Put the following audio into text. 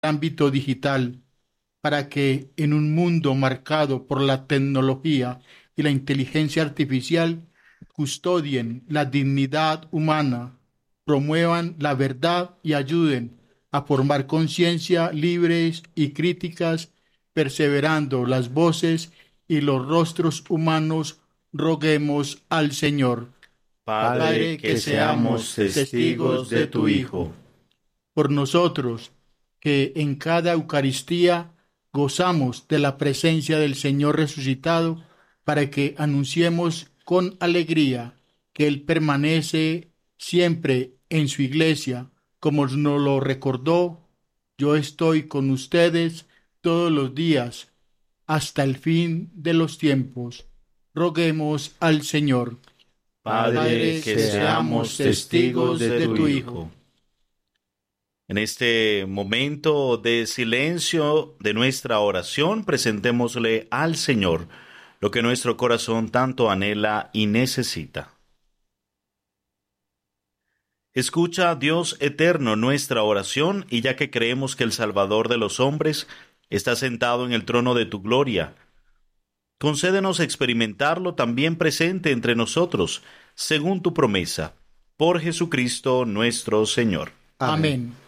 ámbito digital, para que en un mundo marcado por la tecnología y la inteligencia artificial custodien la dignidad humana, promuevan la verdad y ayuden a formar conciencia libres y críticas, perseverando las voces y los rostros humanos, roguemos al Señor. Padre, Padre, que que seamos seamos testigos testigos de de tu tu Hijo. Hijo, por nosotros, que en cada Eucaristía gozamos de la presencia del Señor resucitado, para que anunciemos con alegría que Él permanece siempre en su iglesia, como nos lo recordó: yo estoy con ustedes todos los días hasta el fin de los tiempos. Roguemos al Señor. Padre, Padre, que que seamos seamos testigos testigos de de tu tu Hijo. Hijo. En este momento de silencio de nuestra oración, presentémosle al Señor lo que nuestro corazón tanto anhela y necesita. Escucha, Dios eterno, nuestra oración, y ya que creemos que el Salvador de los hombres está sentado en el trono de tu gloria, concédenos experimentarlo también presente entre nosotros, según tu promesa, por Jesucristo nuestro Señor. Amén.